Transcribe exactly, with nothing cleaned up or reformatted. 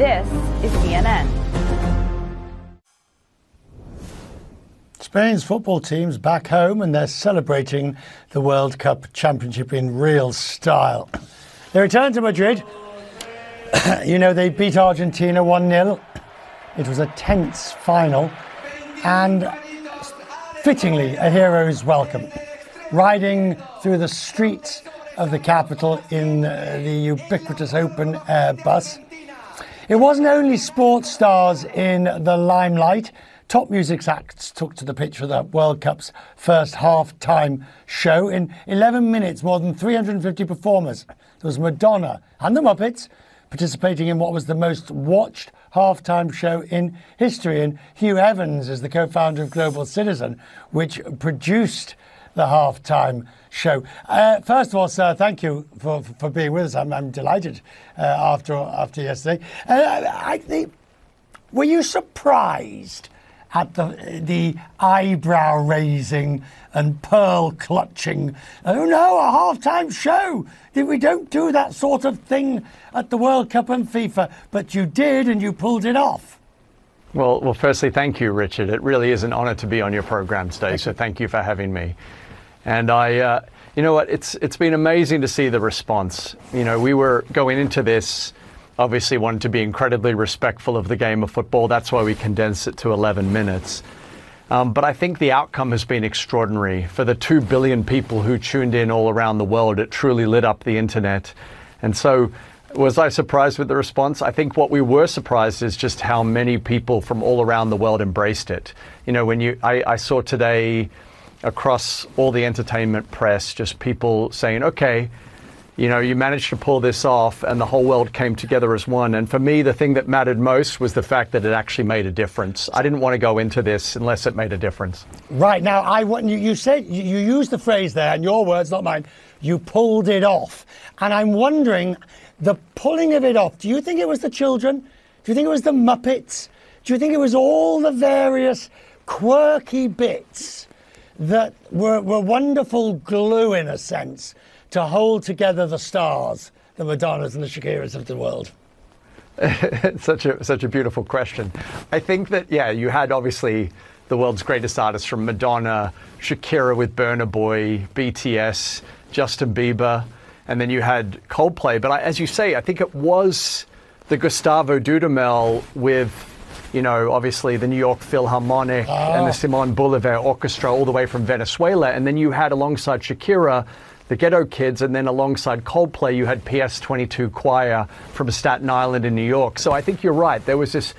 This is C N N. Spain's football team's back home and they're celebrating the World Cup Championship in real style. They return to Madrid. You know, they beat Argentina one nil. It was a tense final and fittingly a hero's welcome. Riding through the streets of the capital in uh, the ubiquitous open air bus. It wasn't only sports stars in the limelight. Top music acts took to the pitch for the World Cup's first half-time show. In eleven minutes, more than three hundred fifty performers. There was Madonna and the Muppets participating in what was the most watched half-time show in history. And Hugh Evans is the co-founder of Global Citizen, which produced the half-time show. Uh, first of all, sir, thank you for for being with us. I'm, I'm delighted uh, after after yesterday. Uh, I think, were you surprised at the the eyebrow raising and pearl clutching? Oh no, a half-time show! We don't do that sort of thing at the World Cup and FIFA, but you did, and you pulled it off. Well, well, firstly, thank you, Richard. It really is an honour to be on your programme today, so thank you for having me. And I, uh, you know what, it's it's been amazing to see the response. You know, we were going into this, obviously wanted to be incredibly respectful of the game of football. That's why we condensed it to eleven minutes. Um, but I think the outcome has been extraordinary. For the two billion people who tuned in all around the world, it truly lit up the internet. And so, was I surprised with the response? I think what we were surprised is just how many people from all around the world embraced it. You know, when you, I, I saw today across all the entertainment press, just people saying, okay, you know, you managed to pull this off and the whole world came together as one. And for me, the thing that mattered most was the fact that it actually made a difference. I didn't want to go into this unless it made a difference. Right. Now, I want you, you said, you, you used the phrase there, and your words, not mine, you pulled it off. And I'm wondering, the pulling of it off, do you think it was the children? Do you think it was the Muppets? Do you think it was all the various quirky bits that were, were wonderful glue, in a sense, to hold together the stars, the Madonnas and the Shakiras of the world? such a such a beautiful question. I think that, yeah, you had obviously the world's greatest artists from Madonna, Shakira with Burna Boy, B T S, Justin Bieber, and then you had Coldplay. But I, as you say, I think it was the Gustavo Dudamel with, you know, obviously the New York Philharmonic oh. and the Simon Bolivar Orchestra all the way from Venezuela. And then you had alongside Shakira, the Ghetto Kids, and then alongside Coldplay, you had P S twenty-two Choir from Staten Island in New York. So I think you're right. There was this